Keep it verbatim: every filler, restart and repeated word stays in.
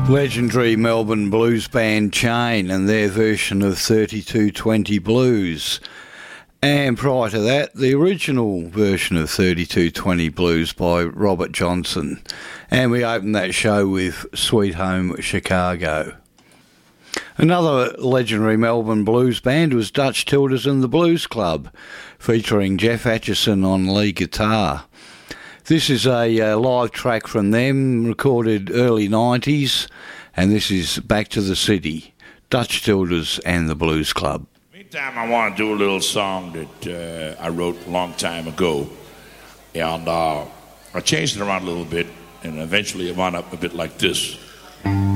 Legendary Melbourne blues band Chain and their version of thirty-two twenty Blues. And prior to that, the original version of thirty-two twenty Blues by Robert Johnson. And we opened that show with Sweet Home Chicago. Another legendary Melbourne blues band was Dutch Tildas and the Blues Club, featuring Jeff Atchison on lead guitar. This is a uh, live track from them, recorded early nineties, and this is Back to the City, Dutch Tildas and the Blues Club. Meantime, I want to do a little song that uh, I wrote a long time ago, and uh, I changed it around a little bit, and eventually it wound up a bit like this.